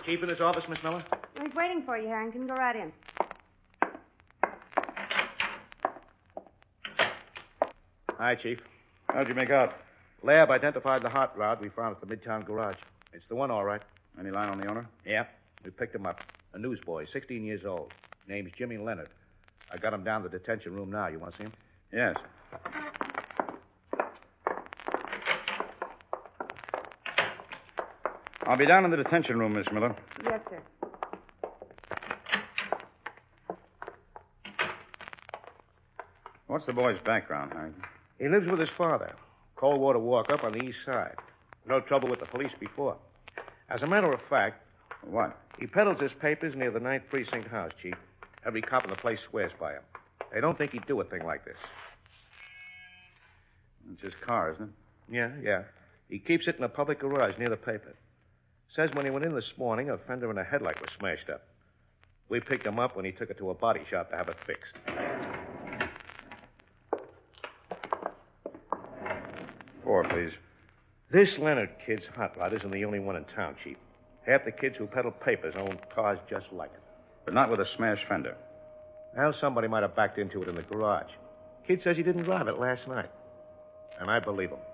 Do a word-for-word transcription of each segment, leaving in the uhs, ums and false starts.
Chief in his office, Miss Miller? He's waiting for you, Harrington. Go right in. Hi, Chief. How'd you make out? Lab identified the hot rod we found at the Midtown garage. It's the one, all right. Any line on the owner? Yeah. We picked him up. A newsboy, sixteen years old. Name's Jimmy Leonard. I got him down to the detention room now. You want to see him? Yes. I'll be down in the detention room, Miss Miller. Yes, sir. What's the boy's background, Harrington? He lives with his father. Coldwater Walk up on the east side. No trouble with the police before. As a matter of fact... What? He peddles his papers near the ninth Precinct house, Chief. Every cop in the place swears by him. They don't think he'd do a thing like this. It's his car, isn't it? Yeah, yeah. He keeps it in a public garage near the paper. Says when he went in this morning, a fender and a headlight was smashed up. We picked him up when he took it to a body shop to have it fixed. Four, please. This Leonard kid's hot rod isn't the only one in town, Chief. Half the kids who peddle papers own cars just like it. But not with a smashed fender. Well, somebody might have backed into it in the garage. Kid says he didn't drive it last night. And I believe him.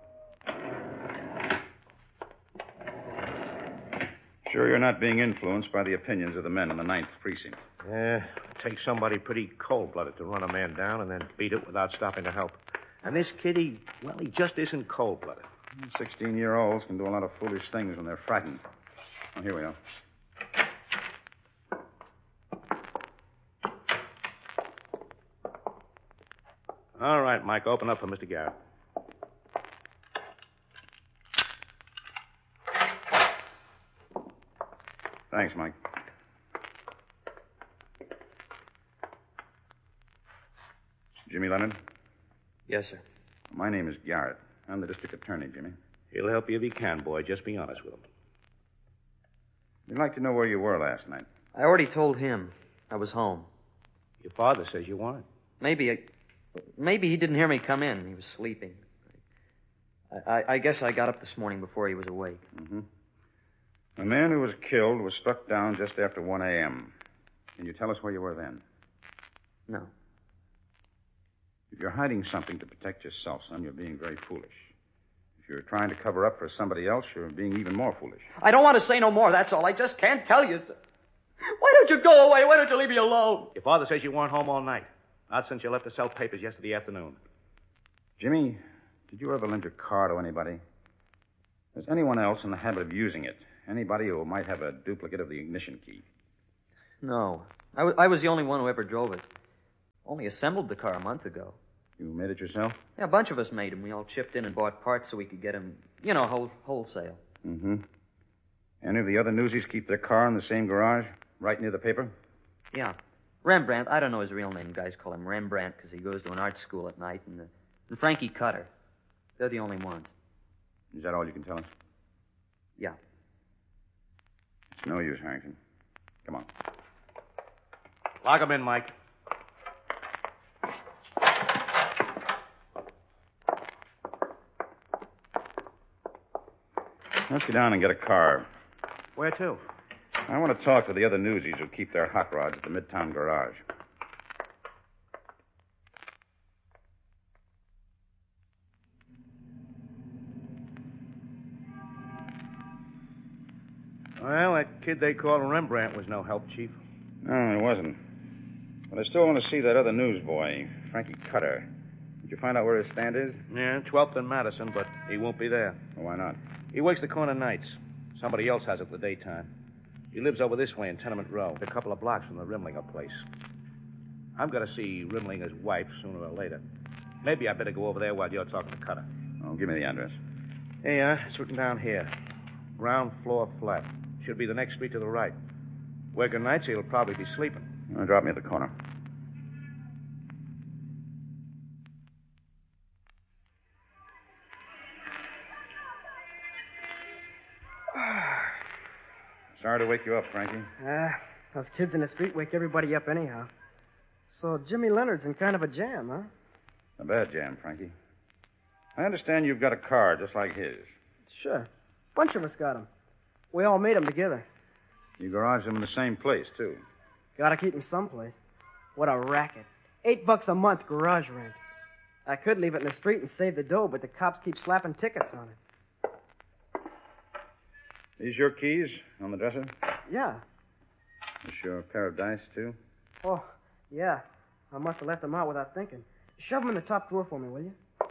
Sure you're not being influenced by the opinions of the men in the ninth Precinct? Yeah, it takes somebody pretty cold-blooded to run a man down and then beat it without stopping to help. And this kid, he, well, he just isn't cold-blooded. Sixteen-year-olds can do a lot of foolish things when they're frightened. Oh, here we are. All right, Mike, open up for Mister Garrett. Thanks, Mike. Jimmy Leonard? Yes, sir. My name is Garrett. I'm the district attorney, Jimmy. He'll help you if he can, boy. Just be honest with him. We'd like to know where you were last night. I already told him. I was home. Your father says you weren't. Maybe I, maybe he didn't hear me come in. He was sleeping. I, I, I guess I got up this morning before he was awake. Mm-hmm. The man who was killed was struck down just after one a.m. Can you tell us where you were then? No. If you're hiding something to protect yourself, son, you're being very foolish. If you're trying to cover up for somebody else, you're being even more foolish. I don't want to say no more, that's all. I just can't tell you. Why don't you go away? Why don't you leave me alone? Your father says you weren't home all night. Not since you left to sell papers yesterday afternoon. Jimmy, did you ever lend your car to anybody? Is anyone else in the habit of using it? Anybody who might have a duplicate of the ignition key? No. I, w- I was the only one who ever drove it. Only assembled the car a month ago. You made it yourself? Yeah, a bunch of us made them. We all chipped in and bought parts so we could get them, you know, whole, wholesale. Mm-hmm. Any of the other newsies keep their car in the same garage, right near the paper? Yeah. Rembrandt, I don't know his real name. Guys call him Rembrandt because he goes to an art school at night. And, uh, and Frankie Cutter. They're the only ones. Is that all you can tell us? Yeah. It's no use, Harrington. Come on. Lock him in, Mike. Let's get down and get a car. Where to? I want to talk to the other newsies who keep their hot rods at the Midtown garage. Well, that kid they call Rembrandt was no help, Chief. No, it wasn't. But I still want to see that other newsboy, Frankie Cutter. Did you find out where his stand is? Yeah, twelfth and Madison, but he won't be there. Well, why not? He works the corner nights. Somebody else has it the daytime. He lives over this way in Tenement Row, a couple of blocks from the Rimlinger place. I've got to see Rimlinger's wife sooner or later. Maybe I better go over there while you're talking to Cutter. Oh, give me the address. Here you are. It's written down here. Ground floor flat. Should be the next street to the right. Working nights, he'll probably be sleeping. Uh, drop me at the corner. Sorry to wake you up, Frankie. Ah, uh, those kids in the street wake everybody up anyhow. So Jimmy Leonard's in kind of a jam, huh? A bad jam, Frankie. I understand you've got a car just like his. Sure. Bunch of us got 'em. We all made 'em together. You garage them in the same place, too. Gotta keep him someplace. What a racket. Eight bucks a month garage rent. I could leave it in the street and save the dough, but the cops keep slapping tickets on it. These your keys on the dresser? Yeah. This your pair of dice, too? Oh, yeah. I must have left them out without thinking. Shove them in the top drawer for me, will you?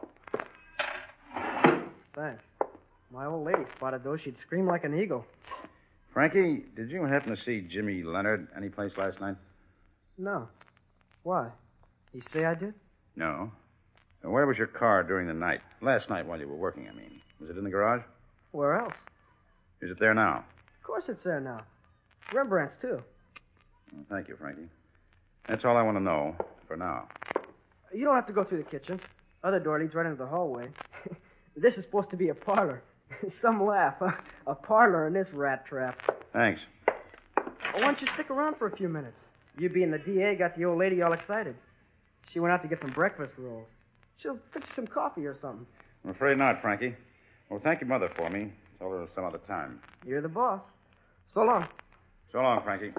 Thanks. My old lady spotted those. She'd scream like an eagle. Frankie, did you happen to see Jimmy Leonard anyplace last night? No. Why? You say I did? No. Now, where was your car during the night? Last night while you were working, I mean. Was it in the garage? Where else? Is it there now? Of course it's there now. Rembrandt's, too. Well, thank you, Frankie. That's all I want to know for now. You don't have to go through the kitchen. Other door leads right into the hallway. This is supposed to be a parlor. Some laugh, huh? A parlor in this rat trap. Thanks. Why don't you stick around for a few minutes? You being the D A got the old lady all excited. She went out to get some breakfast rolls. She'll fix some coffee or something. I'm afraid not, Frankie. Well, thank your mother for me. Tell her some other time. You're the boss. So long. So long, Frankie.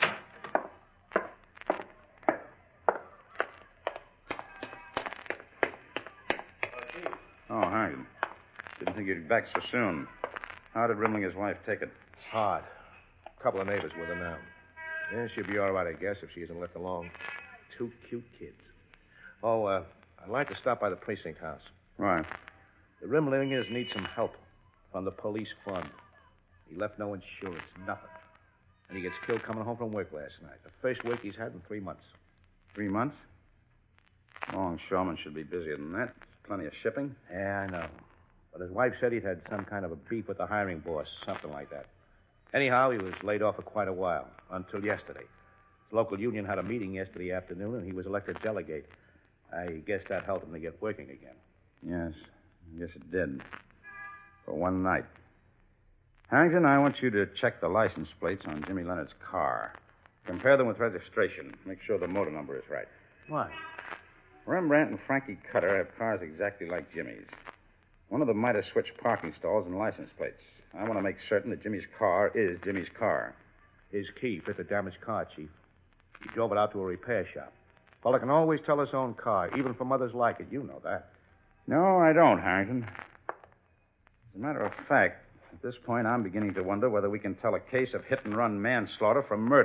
Oh, Harrigan. Didn't think you'd be back so soon. How did Rimlinger's wife take it? Hard. A couple of neighbors with her now. Yeah, she'll be all right, I guess, if she isn't left alone. Two cute kids. Oh, uh, I'd like to stop by the precinct house. Why? The Rimlingers need some help from the police fund. He left no insurance, nothing. And he gets killed coming home from work last night. The first work he's had in three months. Three months? Longshoremen should be busier than that. Plenty of shipping. Yeah, I know. But his wife said he'd had some kind of a beef with the hiring boss, something like that. Anyhow, he was laid off for quite a while, until yesterday. His local union had a meeting yesterday afternoon, and he was elected delegate. I guess that helped him to get working again. Yes, I guess it did. For one night. Harrington, I want you to check the license plates on Jimmy Leonard's car. Compare them with registration. Make sure the motor number is right. Why? Rembrandt and Frankie Cutter have cars exactly like Jimmy's. One of them might have switched parking stalls and license plates. I want to make certain that Jimmy's car is Jimmy's car. His key fit the damaged car, Chief. He drove it out to a repair shop. Fella can always tell his own car, even from others like it. You know that. No, I don't, Harrington. As a matter of fact, at this point, I'm beginning to wonder whether we can tell a case of hit-and-run manslaughter from murder.